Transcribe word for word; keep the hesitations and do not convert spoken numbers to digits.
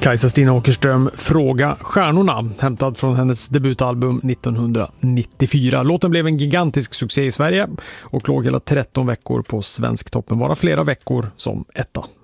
Kajsa Stina Åkerström, Fråga stjärnorna, hämtad från hennes debutalbum nittonhundranittiofyra. Låten blev en gigantisk succé i Sverige och låg hela tretton veckor på Svensktoppen, vara flera veckor som etta.